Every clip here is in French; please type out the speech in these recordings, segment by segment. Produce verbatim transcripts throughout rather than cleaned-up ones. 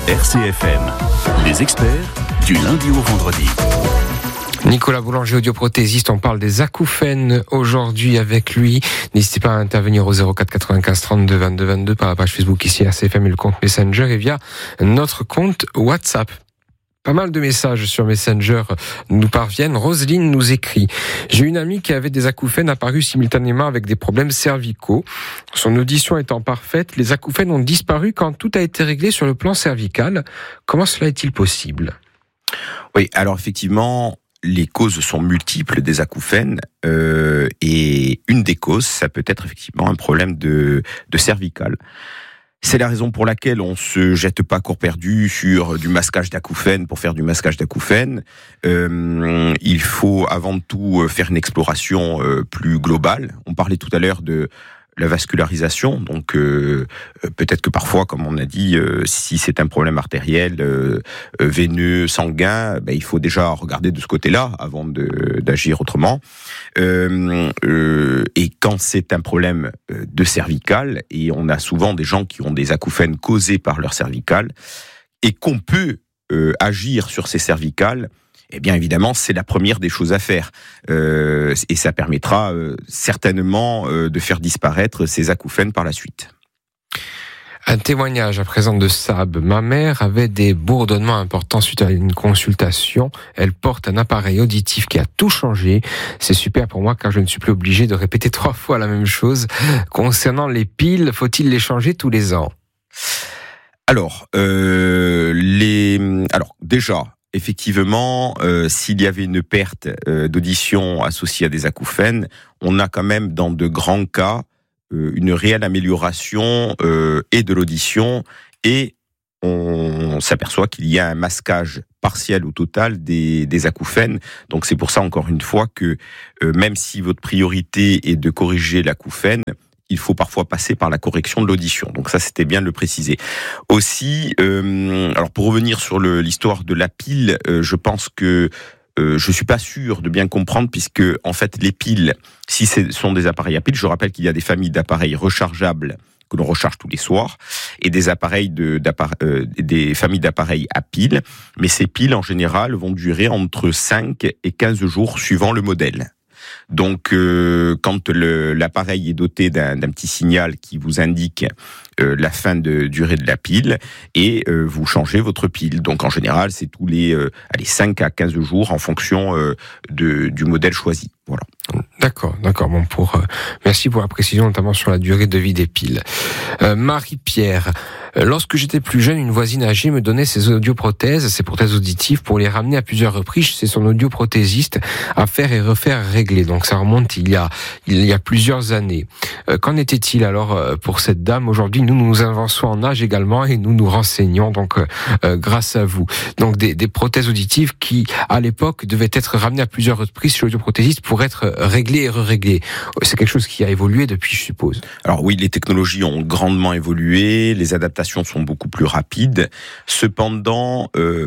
R C F M, les experts du lundi au vendredi. Nicolas Boulanger, audioprothésiste, on parle des acouphènes aujourd'hui avec lui. N'hésitez pas à intervenir au zéro quatre quatre-vingt-quinze trente-deux vingt-deux vingt-deux par la page Facebook ici R C F M et le compte Messenger et via notre compte WhatsApp. Pas mal de messages sur Messenger nous parviennent. Roselyne nous écrit « J'ai une amie qui avait des acouphènes apparus simultanément avec des problèmes cervicaux. Son audition étant parfaite, les acouphènes ont disparu quand tout a été réglé sur le plan cervical. Comment cela est-il possible ?» Oui, alors effectivement, les causes sont multiples des acouphènes euh, et une des causes, ça peut être effectivement un problème de, de cervical. C'est la raison pour laquelle on se jette pas à corps perdu sur du masquage d'acouphènes pour faire du masquage d'acouphènes. Euh, il faut avant tout faire une exploration euh, plus globale. On parlait tout à l'heure de la vascularisation, donc euh, peut-être que parfois, comme on a dit, euh, si c'est un problème artériel, euh, veineux, sanguin, ben, il faut déjà regarder de ce côté-là avant de, d'agir autrement. Euh, euh, et quand c'est un problème de cervical, et on a souvent des gens qui ont des acouphènes causés par leur cervical, et qu'on peut euh, agir sur ces cervicales, eh bien évidemment, c'est la première des choses à faire. Euh, et ça permettra euh, certainement euh, de faire disparaître ces acouphènes par la suite. Un témoignage à présent de Sab. Ma mère avait des bourdonnements importants suite à une consultation. Elle porte un appareil auditif qui a tout changé. C'est super pour moi car je ne suis plus obligé de répéter trois fois la même chose. Concernant les piles, faut-il les changer tous les ans ? Alors, euh, les, alors déjà, effectivement, euh, s'il y avait une perte euh, d'audition associée à des acouphènes, on a quand même dans de grands cas euh, une réelle amélioration euh, et de l'audition et on s'aperçoit qu'il y a un masquage partiel ou total des, des acouphènes. Donc c'est pour ça encore une fois que euh, même si votre priorité est de corriger l'acouphène, il faut parfois passer par la correction de l'audition. Donc ça, c'était bien de le préciser. Aussi, euh, alors pour revenir sur le, l'histoire de la pile, euh, je pense que euh, je suis pas sûr de bien comprendre puisque en fait les piles, si ce sont des appareils à piles, je rappelle qu'il y a des familles d'appareils rechargeables que l'on recharge tous les soirs et des appareils de d'appare- euh, des familles d'appareils à piles. Mais ces piles en général vont durer entre cinq et quinze jours suivant le modèle. Donc, euh, quand le, l'appareil est doté d'un, d'un petit signal qui vous indique euh, la fin de durée de la pile, et euh, vous changez votre pile. Donc, en général, c'est tous les euh, allez, cinq à quinze jours en fonction euh, de, du modèle choisi. Voilà. D'accord, d'accord. Bon, pour euh, merci pour la précision, notamment sur la durée de vie des piles. Euh, Marie-Pierre, euh, lorsque j'étais plus jeune, une voisine âgée me donnait ses audioprothèses, ses prothèses auditives, pour les ramener à plusieurs reprises. C'est son audioprothésiste à faire et refaire régler. Donc ça remonte il y a il y a plusieurs années. Euh, qu'en était-il alors euh, pour cette dame aujourd'hui? Nous nous avançons en âge également et nous nous renseignons donc euh, euh, grâce à vous. Donc des, des prothèses auditives qui à l'époque devaient être ramenées à plusieurs reprises chez l'audioprothésiste pour être réglé et re-réglé. C'est quelque chose qui a évolué depuis, je suppose. Alors oui, les technologies ont grandement évolué, les adaptations sont beaucoup plus rapides. Cependant, euh,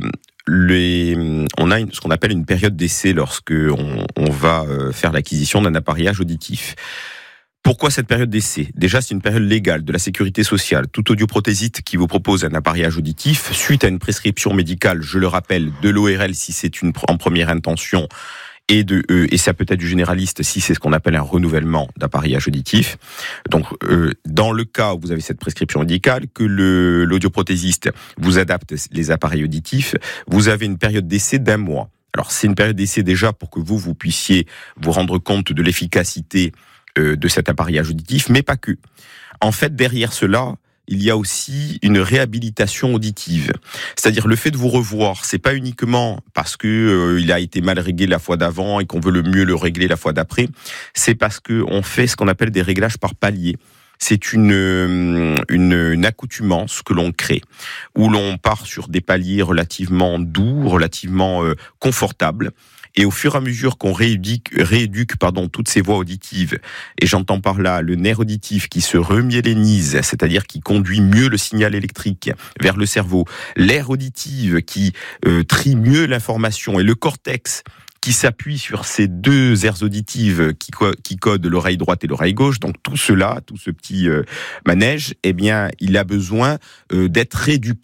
les, on a une, ce qu'on appelle une période d'essai lorsque on, on va faire l'acquisition d'un appareillage auditif. Pourquoi cette période d'essai ? Déjà, c'est une période légale de la sécurité sociale. Tout audioprothésiste qui vous propose un appareillage auditif, suite à une prescription médicale, je le rappelle, de l'O R L si c'est une en première intention, et de euh, et ça peut être du généraliste si c'est ce qu'on appelle un renouvellement d'appareillage auditif. Donc euh, dans le cas où vous avez cette prescription médicale, que le l'audioprothésiste vous adapte les appareils auditifs, vous avez une période d'essai d'un mois. Alors c'est une période d'essai déjà pour que vous vous puissiez vous rendre compte de l'efficacité euh, de cet appareillage auditif, mais pas que. En fait, derrière cela, il y a aussi une réhabilitation auditive. C'est-à-dire le fait de vous revoir, c'est pas uniquement parce que euh, il a été mal réglé la fois d'avant et qu'on veut le mieux le régler la fois d'après, c'est parce que on fait ce qu'on appelle des réglages par palier. C'est une, une, une accoutumance que l'on crée, où l'on part sur des paliers relativement doux, relativement euh, confortables. Et au fur et à mesure qu'on rééduque, rééduque pardon, toutes ces voies auditives, et j'entends par là le nerf auditif qui se remyélénise, c'est-à-dire qui conduit mieux le signal électrique vers le cerveau, l'aire auditive qui euh, trie mieux l'information, et le cortex qui s'appuie sur ces deux aires auditives qui, co- qui codent l'oreille droite et l'oreille gauche. Donc tout cela, tout ce petit euh, manège, eh bien, il a besoin euh, d'être rééduqué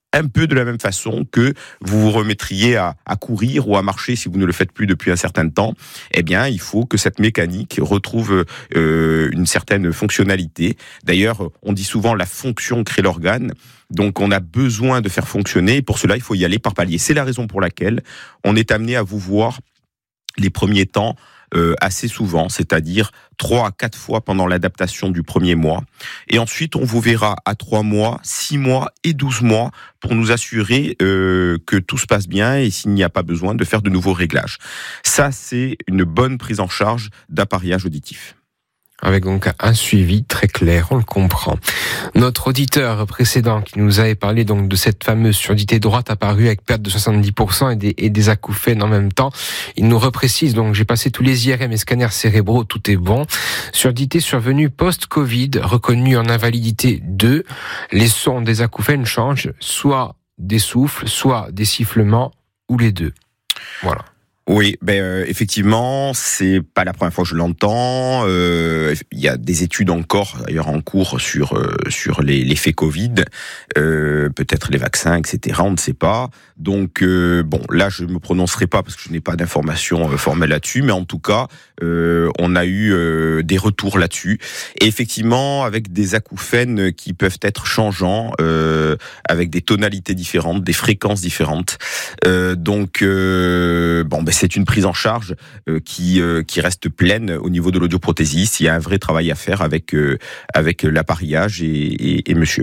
un peu de la même façon que vous vous remettriez à, à courir ou à marcher si vous ne le faites plus depuis un certain temps. Eh bien, il faut que cette mécanique retrouve euh, une certaine fonctionnalité. D'ailleurs, on dit souvent la fonction crée l'organe. Donc, on a besoin de faire fonctionner. Et pour cela, il faut y aller par paliers. C'est la raison pour laquelle on est amené à vous voir les premiers temps Euh, assez souvent, c'est-à-dire trois à quatre fois pendant l'adaptation du premier mois. Et ensuite, on vous verra à trois mois, six mois et douze mois pour nous assurer euh, que tout se passe bien et s'il n'y a pas besoin de faire de nouveaux réglages. Ça, c'est une bonne prise en charge d'appareillage auditif. Avec donc un suivi très clair, on le comprend. Notre auditeur précédent qui nous avait parlé donc de cette fameuse surdité droite apparue avec perte de soixante-dix pour cent et des, et des acouphènes en même temps, il nous reprécise, donc j'ai passé tous les I R M et scanners cérébraux, tout est bon. Surdité survenue post-Covid, reconnue en invalidité deux. Les sons des acouphènes changent, soit des souffles, soit des sifflements, ou les deux. Voilà. Oui, ben euh, effectivement, c'est pas la première fois que je l'entends. Euh, il y a des études encore, d'ailleurs en cours sur euh, sur les l'effet Covid, euh, peut-être les vaccins, et cetera. On ne sait pas. Donc euh, bon, là je me prononcerai pas parce que je n'ai pas d'informations euh, formelles là-dessus, mais en tout cas, euh, on a eu euh, des retours là-dessus. Et effectivement, avec des acouphènes qui peuvent être changeants, euh, avec des tonalités différentes, des fréquences différentes. Euh, donc euh, bon, ben c'est une prise en charge euh, qui euh, qui reste pleine au niveau de l'audioprothésiste. Il y a un vrai travail à faire avec euh, avec l'appareillage et, et, et monsieur.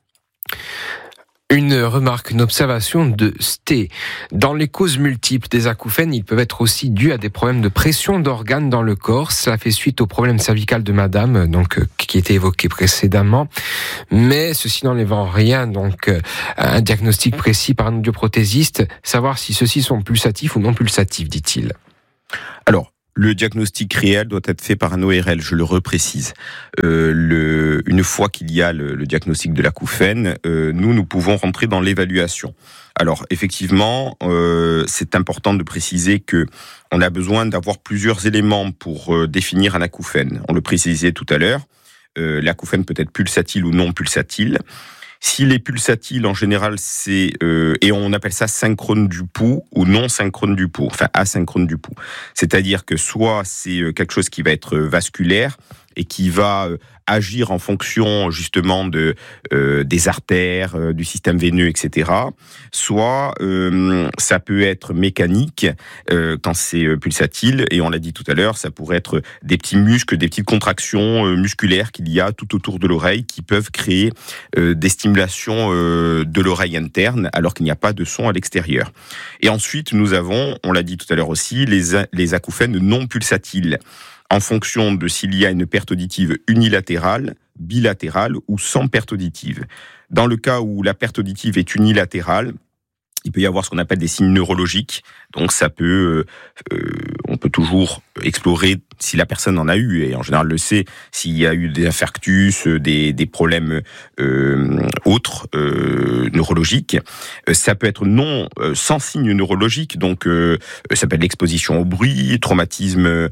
Une remarque, une observation de Sté. Dans les causes multiples des acouphènes, ils peuvent être aussi dus à des problèmes de pression d'organes dans le corps. Cela fait suite au problème cervical de madame, donc, qui était évoqué précédemment. Mais ceci n'enlève en rien, donc, un diagnostic précis par un audioprothésiste, savoir si ceux-ci sont pulsatifs ou non pulsatifs, dit-il. Alors, le diagnostic réel doit être fait par un O R L, je le reprécise. Euh, le, une fois qu'il y a le, le diagnostic de l'acouphène, euh, nous, nous pouvons rentrer dans l'évaluation. Alors, effectivement, euh, c'est important de préciser que on a besoin d'avoir plusieurs éléments pour euh, définir un acouphène. On le précisait tout à l'heure, euh, l'acouphène peut être pulsatile ou non pulsatile. S'il est pulsatile, en général, c'est euh, et on appelle ça synchrone du pouls ou non synchrone du pouls, enfin asynchrone du pouls. C'est-à-dire que soit c'est quelque chose qui va être vasculaire et qui va agir en fonction justement de euh, des artères, euh, du système veineux, et cetera. Soit euh, ça peut être mécanique euh, quand c'est pulsatile, et on l'a dit tout à l'heure, ça pourrait être des petits muscles, des petites contractions euh, musculaires qu'il y a tout autour de l'oreille qui peuvent créer euh, des stimulations euh, de l'oreille interne alors qu'il n'y a pas de son à l'extérieur. Et ensuite, nous avons, on l'a dit tout à l'heure aussi, les, les acouphènes non pulsatiles, en fonction de s'il y a une perte auditive unilatérale, bilatérale ou sans perte auditive. Dans le cas où la perte auditive est unilatérale, il peut y avoir ce qu'on appelle des signes neurologiques. Donc ça peut, euh, on peut toujours explorer si la personne en a eu, et en général le sait, s'il y a eu des infarctus, des, des problèmes euh, autres euh, neurologiques. Ça peut être non euh, sans signe neurologique, donc euh, ça peut être l'exposition au bruit, traumatisme euh,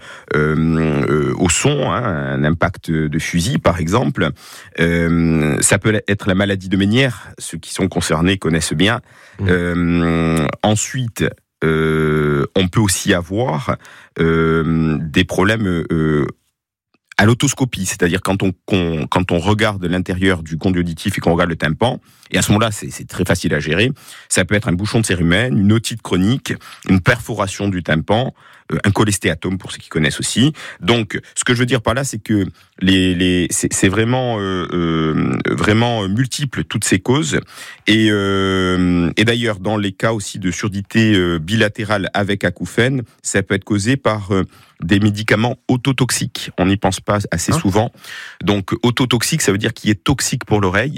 euh, au son, hein, un impact de fusil par exemple. Euh, ça peut être la maladie de Ménière, ceux qui sont concernés connaissent bien. Mmh. Euh, ensuite, euh, on peut aussi avoir euh, des problèmes euh, à l'autoscopie, c'est-à-dire quand on, qu'on, quand on regarde l'intérieur du conduit auditif et qu'on regarde le tympan, et à ce moment-là, c'est, c'est très facile à gérer, ça peut être un bouchon de cérumen, une otite chronique, une perforation du tympan, euh, un cholestéatome pour ceux qui connaissent aussi. Donc, ce que je veux dire par là, c'est que les, les, c'est, c'est vraiment, euh, euh, vraiment multiple toutes ces causes. Et, euh, et d'ailleurs, dans les cas aussi de surdité euh, bilatérale avec acouphène, ça peut être causé par euh, des médicaments autotoxiques. On n'y pense pas assez hein souvent. Donc, autotoxique, ça veut dire qu'il est toxique pour l'oreille.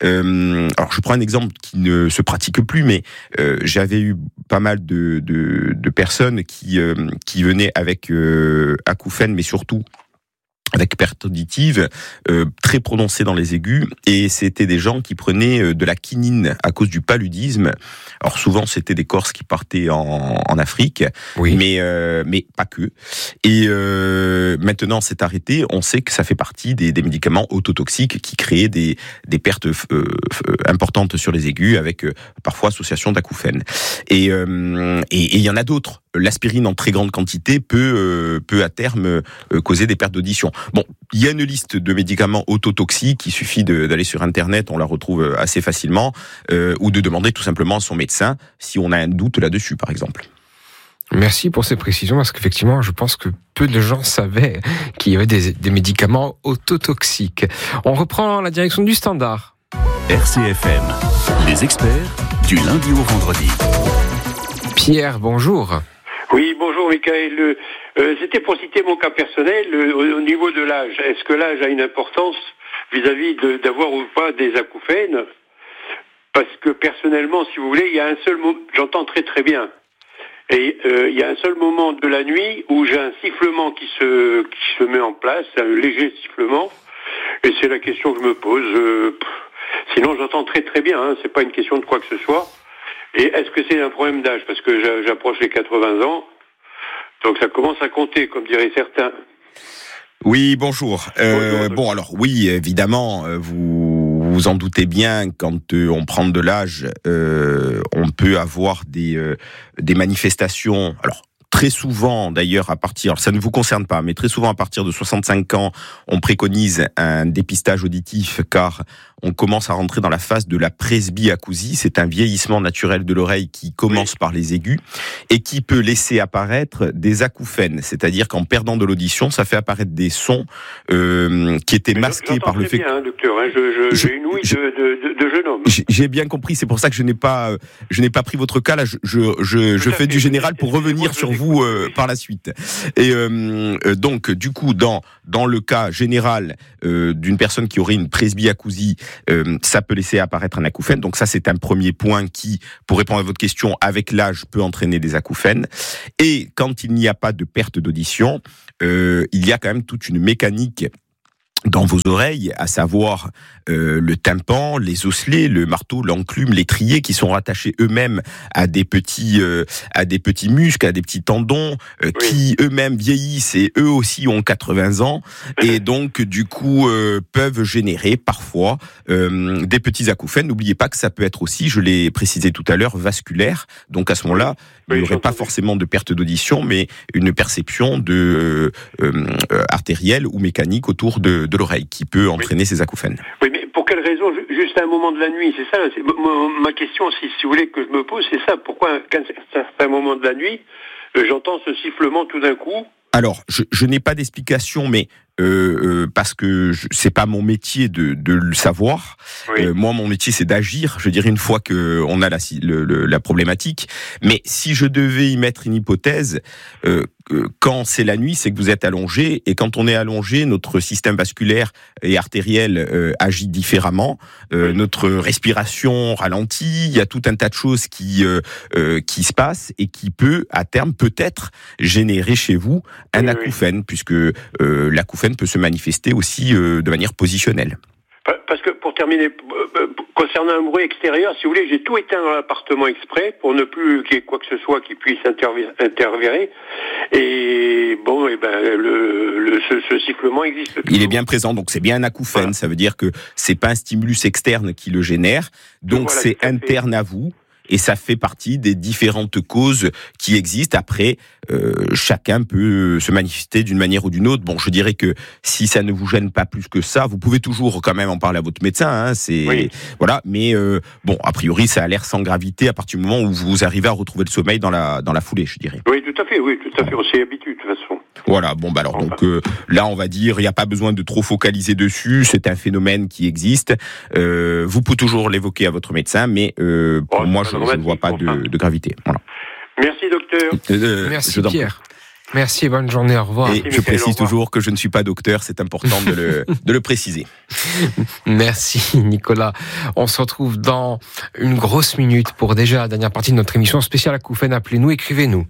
Euh, alors, je prends un exemple qui ne se pratique plus, mais euh, j'avais eu pas mal de, de, de personnes qui, euh, qui venaient avec euh, acouphène, mais surtout avec perte auditive euh, très prononcée dans les aigus, et c'était des gens qui prenaient euh, de la quinine à cause du paludisme. Alors souvent c'était des Corses qui partaient en, en Afrique, oui. mais euh, mais pas que. Et euh, maintenant c'est arrêté. On sait que ça fait partie des, des médicaments autotoxiques qui créaient des des pertes euh, importantes sur les aigus, avec euh, parfois association d'acouphènes. Et euh, et il y en a d'autres. L'aspirine en très grande quantité peut euh, peut à terme euh, causer des pertes d'audition. Bon, il y a une liste de médicaments autotoxiques, il suffit de, d'aller sur Internet, on la retrouve assez facilement, euh, ou de demander tout simplement à son médecin si on a un doute là-dessus, par exemple. Merci pour ces précisions, parce qu'effectivement, je pense que peu de gens savaient qu'il y avait des, des médicaments autotoxiques. On reprend la direction du standard. R C F M, les experts, du lundi au vendredi. Pierre, bonjour. Oui, bonjour Michael. Euh, c'était pour citer mon cas personnel, euh, au, au niveau de l'âge. Est-ce que l'âge a une importance vis-à-vis de, d'avoir ou pas des acouphènes ? Parce que personnellement, si vous voulez, il y a un seul moment, j'entends très très bien. Et euh, il y a un seul moment de la nuit où j'ai un sifflement qui se qui se met en place, un léger sifflement. Et c'est la question que je me pose. Euh, sinon, j'entends très très bien. Hein, c'est pas une question de quoi que ce soit. Et est-ce que c'est un problème d'âge ? Parce que j'approche les quatre-vingts ans, donc ça commence à compter, comme diraient certains. Oui, bonjour. Euh, bonjour. Bon, alors oui, évidemment, vous vous en doutez bien, quand euh, on prend de l'âge, euh, on peut avoir des euh, des manifestations. Alors. Très souvent, d'ailleurs, à partir, alors ça ne vous concerne pas, mais très souvent à partir de soixante-cinq ans, on préconise un dépistage auditif, car on commence à rentrer dans la phase de la presbyacousie. C'est un vieillissement naturel de l'oreille qui commence oui. par les aigus et qui peut laisser apparaître des acouphènes. C'est-à-dire qu'en perdant de l'audition, ça fait apparaître des sons euh, qui étaient mais masqués par le fait. Bien, hein, docteur, hein, je, je, j'ai une ouïe je, de, de, de jeune homme. J'ai bien compris. C'est pour ça que je n'ai pas, je n'ai pas pris votre cas là. Je, je, je, je fais du général pour revenir sur vous euh, par la suite. Et euh, donc, du coup, dans dans le cas général euh, d'une personne qui aurait une presbyacousie, Euh, ça peut laisser apparaître un acouphène. Donc ça, c'est un premier point qui, pour répondre à votre question, avec l'âge, peut entraîner des acouphènes. Et quand il n'y a pas de perte d'audition, euh, il y a quand même toute une mécanique dans vos oreilles, à savoir euh, le tympan, les osselets, le marteau, l'enclume, l'étrier, qui sont rattachés eux-mêmes à des petits euh, à des petits muscles, à des petits tendons, euh, oui. qui eux-mêmes vieillissent et eux aussi ont quatre-vingts ans, et donc du coup euh, peuvent générer parfois euh, des petits acouphènes. N'oubliez pas que ça peut être aussi, je l'ai précisé tout à l'heure, vasculaire. Donc à ce moment-là, oui, il n'y aurait pas forcément de perte d'audition, mais une perception de euh, euh, artérielle ou mécanique autour de de l'oreille qui peut entraîner oui. ces acouphènes. Oui, mais pour quelle raison ? Juste à un moment de la nuit, c'est ça. C'est ma question, si, si vous voulez que je me pose, c'est ça. Pourquoi, à un certain moment de la nuit, euh, j'entends ce sifflement tout d'un coup ? Alors, je, je n'ai pas d'explication, mais euh, euh, parce que je, c'est pas mon métier de, de le savoir. Oui. Euh, moi, mon métier, c'est d'agir. Je dirais une fois que on a la, le, le, la problématique. Mais si je devais y mettre une hypothèse, euh, quand c'est la nuit, c'est que vous êtes allongé, et quand on est allongé, notre système vasculaire et artériel euh, agit différemment. Euh, oui. Notre respiration ralentit. Il y a tout un tas de choses qui euh, euh, qui se passent et qui peut, à terme, peut-être générer chez vous un oui, acouphène, oui. puisque euh, l'acouphène peut se manifester aussi euh, de manière positionnelle. Parce que pour terminer, concernant un bruit extérieur, si vous voulez, j'ai tout éteint dans l'appartement exprès pour ne plus qu'il y ait quoi que ce soit qui puisse interférer. Et bon, et ben le, le ce, ce sifflement existe toujours. Il est bien présent, donc c'est bien un acouphène. Voilà. Ça veut dire que c'est pas un stimulus externe qui le génère, donc voilà, c'est interne à vous. Et ça fait partie des différentes causes qui existent. Après, euh, chacun peut se manifester d'une manière ou d'une autre. Bon, je dirais que si ça ne vous gêne pas plus que ça, vous pouvez toujours quand même en parler à votre médecin. Hein, c'est oui. voilà. Mais euh, bon, a priori, ça a l'air sans gravité à partir du moment où vous arrivez à retrouver le sommeil dans la dans la foulée, je dirais. Oui, tout à fait. Oui, tout à fait. On s'y habitue de toute façon. Voilà. Bon, bah alors enfin. donc euh, là, on va dire, il n'y a pas besoin de trop focaliser dessus. C'est un phénomène qui existe. Euh, vous pouvez toujours l'évoquer à votre médecin, mais euh, pour oh, moi, je je ne vois pas de, de gravité. Voilà. Merci, docteur. Euh, Merci, Pierre. Merci et bonne journée. Au revoir. Et je précise toujours que je ne suis pas docteur. C'est important de le, de le préciser. Merci, Nicolas. On se retrouve dans une grosse minute pour déjà la dernière partie de notre émission spéciale acouphènes. Appelez-nous, écrivez-nous.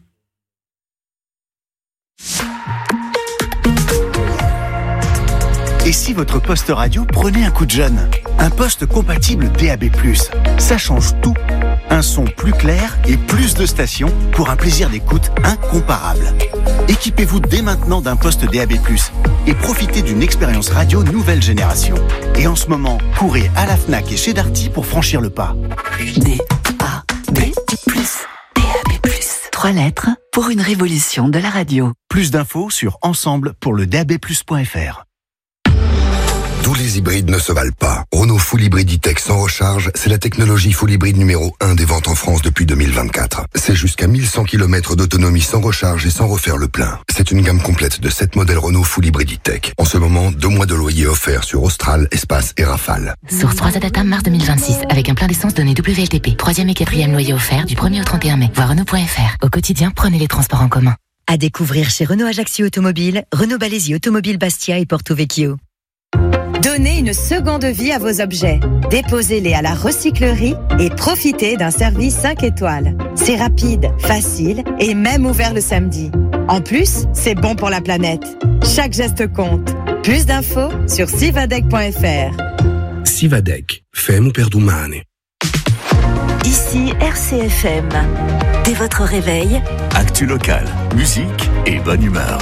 Et si votre poste radio prenait un coup de jeune? Un poste compatible D A B plus, ça change tout. Un son plus clair et plus de stations pour un plaisir d'écoute incomparable. Équipez-vous dès maintenant d'un poste D A B plus et profitez d'une expérience radio nouvelle génération. Et en ce moment, courez à la Fnac et chez Darty pour franchir le pas. D A B plus, D A B plus. Trois lettres pour une révolution de la radio. Plus d'infos sur ensemble pour le D A B plus point F R. Tous les hybrides ne se valent pas. Renault Full Hybrid E-Tech sans recharge, c'est la technologie full hybride numéro un des ventes en France depuis deux mille vingt-quatre. C'est jusqu'à mille cent kilomètres d'autonomie sans recharge et sans refaire le plein. C'est une gamme complète de sept modèles Renault Full Hybrid E-Tech. En ce moment, deux mois de loyer offerts sur Austral, Espace et Rafale. Source trois à data mars deux mille vingt-six, avec un plein d'essence donné W L T P. Troisième et quatrième loyer offert du premier au trente et un mai. Voir Renault point F R. Au quotidien, prenez les transports en commun. À découvrir chez Renault Ajaccio Automobile, Renault Balesi Automobile Bastia et Porto Vecchio. Donnez une seconde vie à vos objets. Déposez-les à la recyclerie et profitez d'un service cinq étoiles. C'est rapide, facile et même ouvert le samedi. En plus, c'est bon pour la planète. Chaque geste compte. Plus d'infos sur sivadec point F R. Sivadec, femme per domani. Ici R C F M. Dès votre réveil, Actu local, musique et bonne humeur.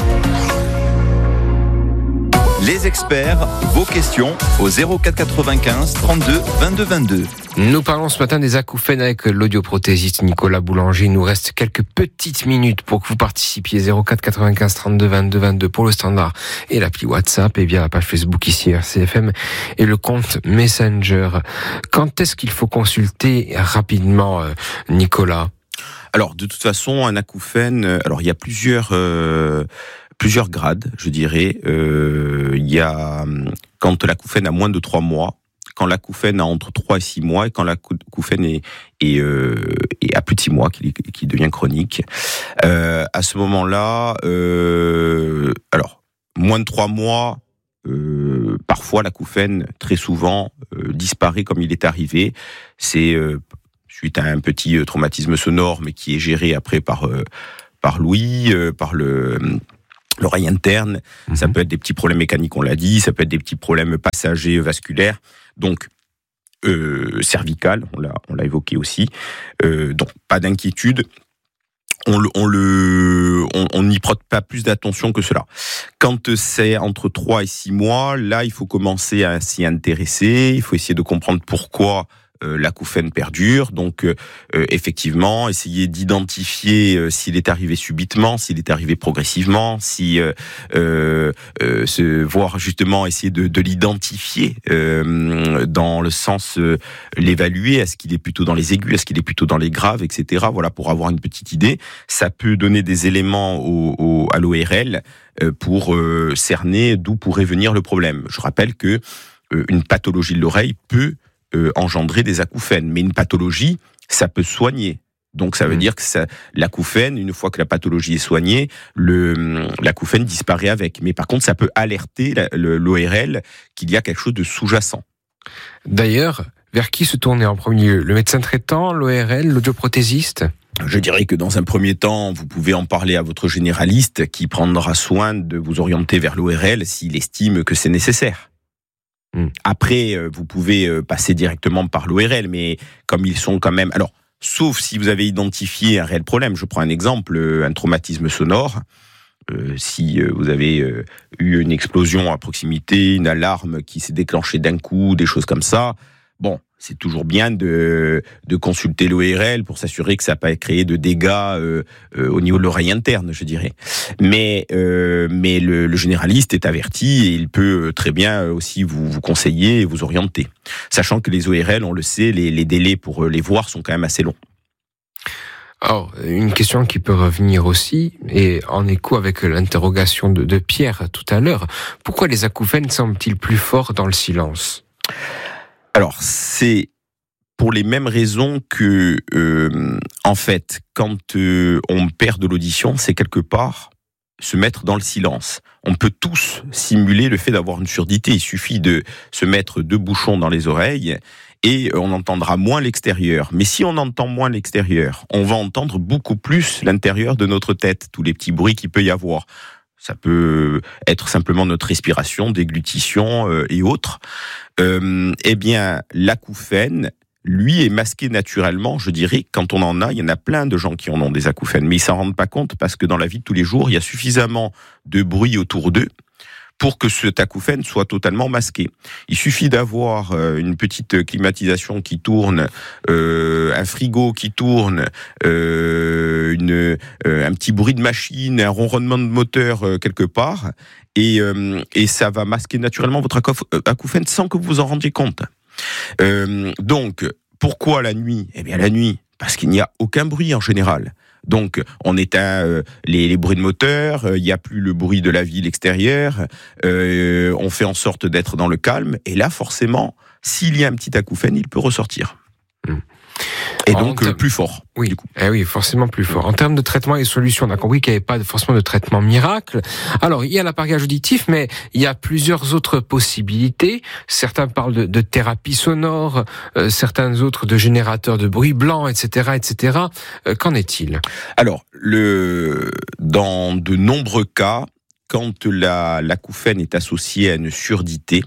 Les experts, vos questions au zéro quatre quatre-vingt-quinze trente-deux vingt-deux vingt-deux. Nous parlons ce matin des acouphènes avec l'audioprothésiste Nicolas Boulanger. Il nous reste quelques petites minutes pour que vous participiez. zéro quatre quatre-vingt-quinze trente-deux vingt-deux vingt-deux pour le standard et l'appli WhatsApp et via la page Facebook ici R C F M et le compte Messenger. Quand est-ce qu'il faut consulter rapidement, euh, Nicolas? Alors, de toute façon, un acouphène, alors il y a plusieurs... Euh, Plusieurs grades, je dirais. Euh, il y a quand l'acouphène a moins de trois mois, quand l'acouphène a entre trois et six mois, et quand l'acouphène est, est, euh, est à plus de six mois, qui, qui devient chronique. Euh, à ce moment-là, euh, alors moins de trois mois, euh, parfois l'acouphène très souvent euh, disparaît comme il est arrivé. C'est euh, suite à un petit traumatisme sonore, mais qui est géré après par euh, par l'ouïe, euh, par le l'oreille interne, mmh. Ça peut être des petits problèmes mécaniques, on l'a dit, ça peut être des petits problèmes passagers vasculaires, donc euh, cervical, on l'a, on l'a évoqué aussi. Euh, donc pas d'inquiétude, on le, on le, on, on n'y prête pas plus d'attention que cela. Quand c'est entre trois et six mois, là il faut commencer à s'y intéresser, il faut essayer de comprendre pourquoi Euh, l'acouphène perdure, donc euh, effectivement essayer d'identifier euh, s'il est arrivé subitement, s'il est arrivé progressivement, si euh, euh, euh, se voir justement essayer de, de l'identifier euh, dans le sens euh, l'évaluer, est-ce qu'il est plutôt dans les aigus, est-ce qu'il est plutôt dans les graves, et cetera. Voilà, pour avoir une petite idée. Ça peut donner des éléments au, au, à l'O R L euh, pour euh, cerner d'où pourrait venir le problème. Je rappelle que euh, une pathologie de l'oreille peut Euh, engendrer des acouphènes. Mais une pathologie, ça peut soigner. Donc ça veut mmh. dire que ça, l'acouphène, une fois que la pathologie est soignée, le, l'acouphène disparaît avec. Mais par contre, ça peut alerter la, le, l'O R L qu'il y a quelque chose de sous-jacent. D'ailleurs, vers qui se tourner en premier lieu? Le médecin traitant, l'O R L, l'audioprothésiste? Je dirais que dans un premier temps, vous pouvez en parler à votre généraliste qui prendra soin de vous orienter vers l'O R L s'il estime que c'est nécessaire. Après, vous pouvez passer directement par l'O R L, mais comme ils sont quand même... Alors, sauf si vous avez identifié un réel problème. Je prends un exemple, un traumatisme sonore. Euh, si vous avez euh, eu une explosion à proximité, une alarme qui s'est déclenchée d'un coup, des choses comme ça, bon, c'est toujours bien de, de consulter l'O R L pour s'assurer que ça n'a pas créé de dégâts euh, euh, au niveau de l'oreille interne, je dirais. Mais, euh, mais le, le généraliste est averti et il peut très bien aussi vous, vous conseiller et vous orienter. Sachant que les O R L, on le sait, les, les délais pour les voir sont quand même assez longs. Alors, une question qui peut revenir aussi, et en écho avec l'interrogation de, de Pierre tout à l'heure, pourquoi les acouphènes semblent-ils plus forts dans le silence ? Alors, c'est pour les mêmes raisons que, euh, en fait, quand euh, on perd de l'audition, c'est quelque part se mettre dans le silence. On peut tous simuler le fait d'avoir une surdité. Il suffit de se mettre deux bouchons dans les oreilles et on entendra moins l'extérieur. Mais si on entend moins l'extérieur, on va entendre beaucoup plus l'intérieur de notre tête, tous les petits bruits qu'il peut y avoir. Ça peut être simplement notre respiration, déglutition euh, et autres. Euh, eh bien, l'acouphène, lui, est masqué naturellement, je dirais. Quand on en a, il y en a plein de gens qui en ont des acouphènes, mais ils s'en rendent pas compte parce que dans la vie de tous les jours, il y a suffisamment de bruit autour d'eux pour que cet acouphène soit totalement masqué. Il suffit d'avoir euh, une petite climatisation qui tourne, euh, un frigo qui tourne, euh, une, euh, un petit bruit de machine, un ronronnement de moteur euh, quelque part, et, euh, et ça va masquer naturellement votre acouphène sans que vous vous en rendiez compte. Euh, donc, pourquoi la nuit ? Eh bien, la nuit, parce qu'il n'y a aucun bruit en général. Donc, on éteint euh, les, les bruits de moteur, il euh, n'y a plus le bruit de la ville extérieure, euh, on fait en sorte d'être dans le calme, et là, forcément, s'il y a un petit acouphène, il peut ressortir. Mmh. Et en donc, termes... plus fort. Oui, du coup. Eh oui, forcément plus fort. En termes de traitement et solutions, on a compris qu'il n'y avait pas forcément de traitement miracle. Alors, il y a l'appareillage auditif, mais il y a plusieurs autres possibilités. Certains parlent de, de thérapie sonore, euh, certains autres de générateurs de bruit blanc, et cetera, et cetera. Euh, qu'en est-il ? Alors, le, dans de nombreux cas, quand la, l'acouphène est associée à une surdité,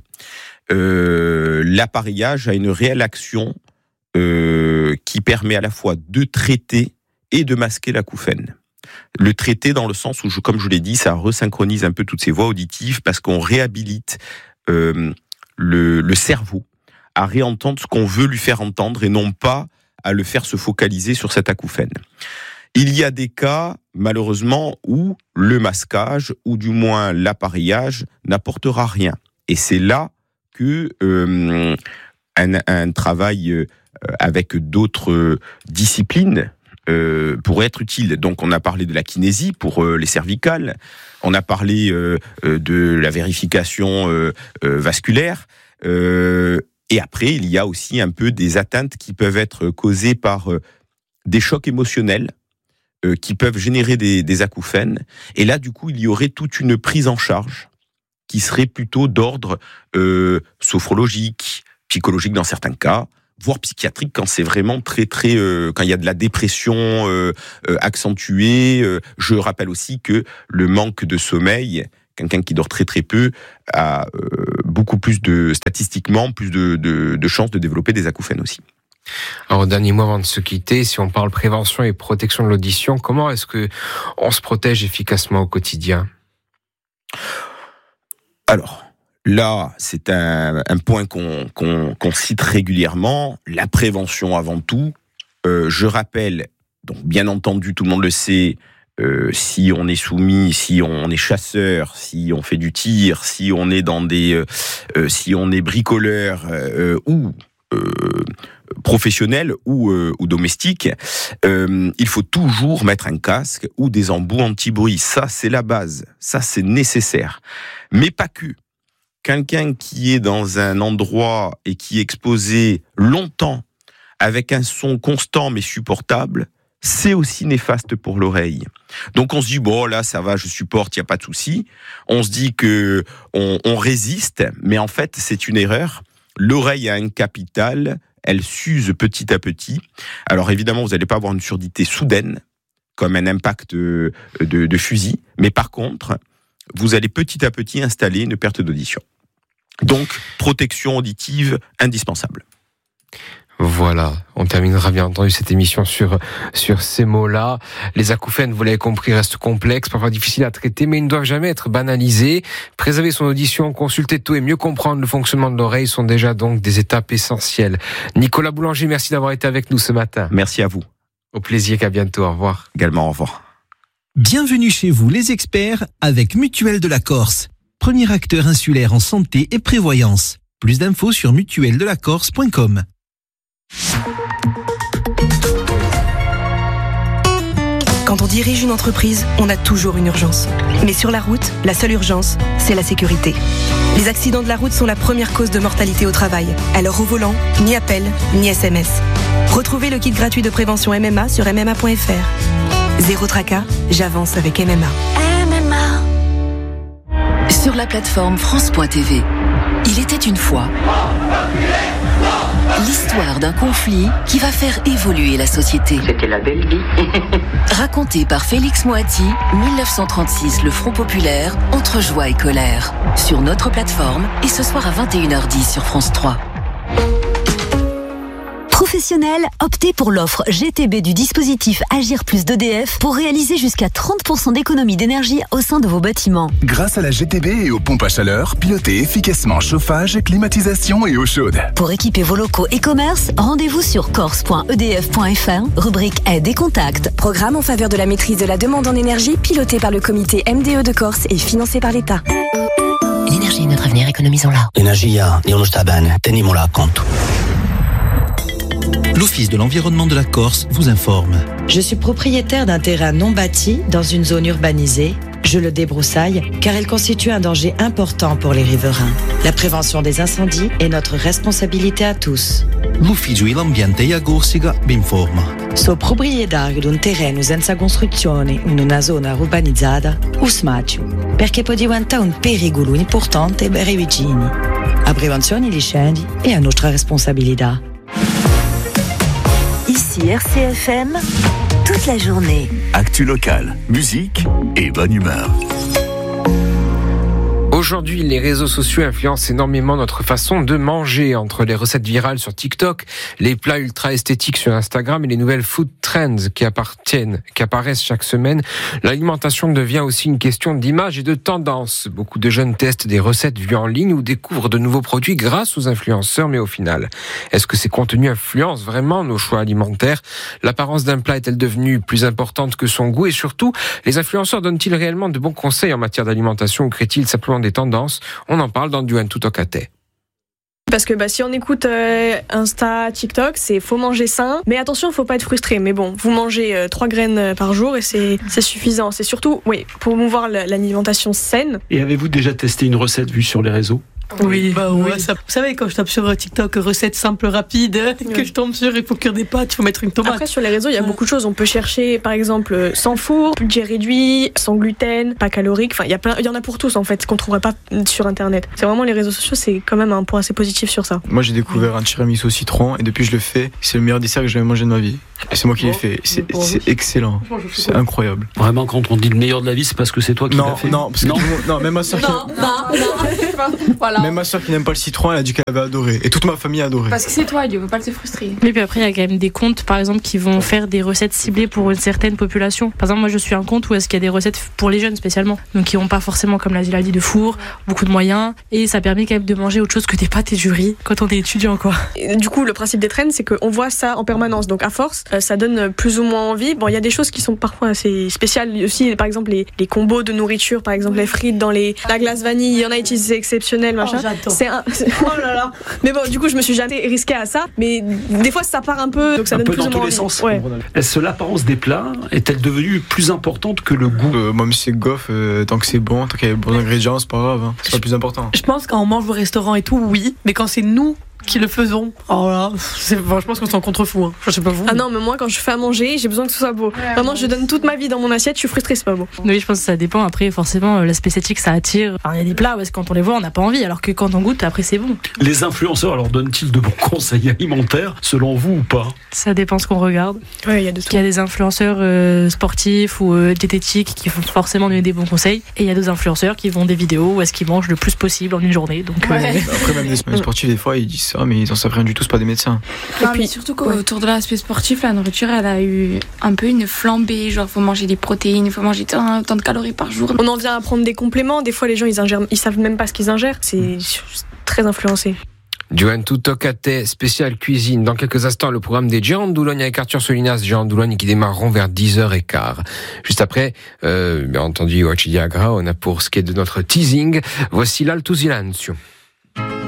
euh, l'appareillage a une réelle action Euh, qui permet à la fois de traiter et de masquer l'acouphène. Le traiter dans le sens où, je, comme je l'ai dit, ça resynchronise un peu toutes ces voies auditives parce qu'on réhabilite euh, le, le cerveau à réentendre ce qu'on veut lui faire entendre et non pas à le faire se focaliser sur cet acouphène. Il y a des cas, malheureusement, où le masquage, ou du moins l'appareillage, n'apportera rien. Et c'est là que euh, un, un travail euh, avec d'autres disciplines euh, pourrait être utile. Donc on a parlé de la kinésie pour euh, les cervicales, on a parlé euh, de la vérification euh, euh, vasculaire, euh, et après il y a aussi un peu des atteintes qui peuvent être causées par euh, des chocs émotionnels euh, qui peuvent générer des, des acouphènes, et là du coup il y aurait toute une prise en charge qui serait plutôt d'ordre euh, sophrologique, psychologique dans certains cas, voire psychiatrique quand c'est vraiment très très euh, quand il y a de la dépression euh, euh, accentuée. Euh, je rappelle aussi que le manque de sommeil, quelqu'un qui dort très très peu a euh, beaucoup plus de statistiquement plus de, de, de chances de développer des acouphènes aussi. Alors, dernier mot avant de se quitter, si on parle prévention et protection de l'audition, comment est-ce que on se protège efficacement au quotidien ? Alors. Là, c'est un, un point qu'on, qu'on, qu'on cite régulièrement, la prévention avant tout. Euh, je rappelle, donc bien entendu, tout le monde le sait, euh, si on est soumis, si on est chasseur, si on fait du tir, si on est dans des, euh, euh, si on est bricoleur euh, ou euh, professionnel ou, euh, ou domestique, euh, il faut toujours mettre un casque ou des embouts anti-bruit. Ça, c'est la base. Ça, c'est nécessaire. Mais pas que. Quelqu'un qui est dans un endroit et qui est exposé longtemps avec un son constant mais supportable, c'est aussi néfaste pour l'oreille. Donc on se dit, bon là ça va, je supporte, il n'y a pas de souci. On se dit que on, on résiste, mais en fait c'est une erreur. L'oreille a un capital, elle s'use petit à petit. Alors évidemment vous n'allez pas avoir une surdité soudaine, comme un impact de, de, de fusil, mais par contre, vous allez petit à petit installer une perte d'audition. Donc, protection auditive indispensable. Voilà, on terminera bien entendu cette émission sur sur ces mots-là. Les acouphènes, vous l'avez compris, restent complexes, parfois difficiles à traiter, mais ils ne doivent jamais être banalisés. Préserver son audition, consulter tout et mieux comprendre le fonctionnement de l'oreille sont déjà donc des étapes essentielles. Nicolas Boulanger, merci d'avoir été avec nous ce matin. Merci à vous. Au plaisir, qu'à bientôt, au revoir. Également, au revoir. Bienvenue chez vous les experts avec Mutuelle de la Corse, premier acteur insulaire en santé et prévoyance. Plus d'infos sur mutuelle de la corse point com. Quand on dirige une entreprise, on a toujours une urgence. Mais sur la route, la seule urgence, c'est la sécurité. Les accidents de la route sont la première cause de mortalité au travail. Alors au volant, ni appel, ni S M S. Retrouvez le kit gratuit de prévention M M A sur m m a point f r. Zéro tracas, j'avance avec M M A. M M A. Sur la plateforme France point T V. Il était une fois. L'histoire d'un conflit qui va faire évoluer la société. C'était la belle vie. Raconté par Félix Moati, dix-neuf cent trente-six, le Front Populaire, entre joie et colère. Sur notre plateforme et ce soir à vingt et une heures dix sur France trois. Professionnels, optez pour l'offre G T B du dispositif Agir Plus d'E D F pour réaliser jusqu'à trente pour cent d'économie d'énergie au sein de vos bâtiments. Grâce à la G T B et aux pompes à chaleur, pilotez efficacement chauffage, climatisation et eau chaude. Pour équiper vos locaux et commerces, rendez-vous sur corse point e d f point f r, rubrique aide et contacts. Programme en faveur de la maîtrise de la demande en énergie, piloté par le comité M D E de Corse et financé par l'État. L'énergie est notre avenir, économisons-la. Energia, io non sta bene, tenimola a conto. L'Office de l'environnement de la Corse vous informe. Je suis propriétaire d'un terrain non bâti dans une zone urbanisée. Je le débroussaille car il constitue un danger important pour les riverains. La prévention des incendies est notre responsabilité à tous. L'Ufficio e l'ambiente e a Corsica vi informa. So proprietario di un terreno senza costruzione in una zona urbanizzata, usmaccio, perché può diventare un pericolo importante per i vicini. La prevenzione degli incendi è a nostra responsabilità. Ici R C F M, toute la journée. Actu locale, musique et bonne humeur. Aujourd'hui, les réseaux sociaux influencent énormément notre façon de manger. Entre les recettes virales sur TikTok, les plats ultra esthétiques sur Instagram et les nouvelles food trends qui appartiennent, qui apparaissent chaque semaine, l'alimentation devient aussi une question d'image et de tendance. Beaucoup de jeunes testent des recettes vues en ligne ou découvrent de nouveaux produits grâce aux influenceurs, mais au final, est-ce que ces contenus influencent vraiment nos choix alimentaires? L'apparence d'un plat est-elle devenue plus importante que son goût? Et surtout, les influenceurs donnent-ils réellement de bons conseils en matière d'alimentation ou créent-ils simplement des tendances? On en parle dans Du Tout au Caté. Parce que bah, si on écoute euh, Insta, TikTok, c'est faut manger sain, mais attention, faut pas être frustré. Mais bon, vous mangez euh, trois graines par jour et c'est, c'est suffisant. C'est surtout, oui, promouvoir l'alimentation saine. Et avez-vous déjà testé une recette vue sur les réseaux? Oui, bah ouais, oui. Ça, vous savez, quand je tape sur TikTok recette simple rapide, oui. que je tombe sur il faut cuire des pâtes, il faut mettre une tomate. Après sur les réseaux, il y a ouais. beaucoup de choses. On peut chercher par exemple sans four, budget réduit, sans gluten, pas calorique. Enfin, il y a plein, il y en a pour tous en fait, qu'on trouverait pas sur internet. C'est vraiment les réseaux sociaux, c'est quand même un point assez positif sur ça. Moi, j'ai découvert un tiramisu au citron et depuis je le fais, c'est le meilleur dessert que j'ai jamais mangé de ma vie. Et c'est moi qui bon. l'ai fait. C'est, bon, c'est oui. excellent. C'est incroyable. Vraiment, quand on dit le meilleur de la vie, c'est parce que c'est toi qui non, l'as fait. Non, parce non, que non, même ma soeur. Non, qui... non, non. Voilà. Même ma soeur qui n'aime pas le citron, elle a dit qu'elle avait adoré. Et toute ma famille a adoré. Parce que c'est toi, Dieu veut pas te frustrer. Mais puis après, il y a quand même des comptes, par exemple, qui vont faire des recettes ciblées pour une certaine population. Par exemple, moi, je suis un compte où est-ce qu'il y a des recettes pour les jeunes spécialement. Donc, qui n'ont pas forcément, comme l'a dit, l'a dit de four, beaucoup de moyens. Et ça permet quand même de manger autre chose que des pâtes et du riz quand on est étudiant, quoi. Et du coup, le principe des trends, c'est qu'on voit ça en permanence. Donc, à force, ça donne plus ou moins envie. Bon, il y a des choses qui sont parfois assez spéciales aussi. Par exemple, les, les combos de nourriture, par exemple, les frites dans les, la glace vanille, il y en a utilisé, c'est exceptionnel, machin. Oh, j'adore. C'est un, c'est, oh là là. Mais bon, du coup, je me suis jamais risquée à ça. Mais des fois, ça part un peu, donc ça un donne peu plus dans ou tous moins les envie. sens. Ouais. Est-ce que l'apparence des plats est-elle devenue plus importante que le goût? euh, Moi, c'est goff, euh, tant que c'est bon, tant qu'il y a les bons ingrédients, c'est pas grave. Hein. C'est pas le plus important. Je pense quand on mange au restaurant et tout, oui. Mais quand c'est nous qui le faisons, oh là, c'est, enfin, je pense qu'on s'en contrefou. Hein. Je sais pas vous. Ah non, mais moi, quand je fais à manger, j'ai besoin que ce soit beau. Ouais, Vraiment, ouais. je donne toute ma vie dans mon assiette, je suis frustrée, c'est pas beau. Oui, je pense que ça dépend. Après, forcément, l'aspect esthétique, ça attire. Enfin, il y a des plats où quand on les voit, on n'a pas envie, alors que quand on goûte, après, c'est bon. Les influenceurs, alors, donnent-ils de bons conseils alimentaires, selon vous ou pas? Ça dépend ce qu'on regarde. Ouais, il y a de tout. Il y a des influenceurs euh, sportifs ou euh, diététiques qui vont forcément donner des bons conseils. Et il y a d'autres influenceurs qui font des vidéos où est-ce qu'ils mangent le plus possible en une journée. Donc, ouais. euh... Après, même les sportifs, des fois, ils disent ça, mais ils en savent rien du tout, c'est pas des médecins. Et non, puis, mais surtout qu'autour ouais. de l'aspect sportif, la nourriture, elle a eu un peu une flambée. Genre, faut manger des protéines, il faut manger tant, tant de calories par jour. On en vient à prendre des compléments. Des fois, les gens, ils ingèrent, ils savent même pas ce qu'ils ingèrent. C'est très influencé. Du Tout au Caté, spécial cuisine. Dans quelques instants, le programme des Géants de Doulogne avec Arthur Solinas, Géants de Doulogne qui démarreront vers dix heures quinze. Juste après, euh, bien entendu, Wachidiagra, on a pour ce qui est de notre teasing. Voici l'Alto Silencio.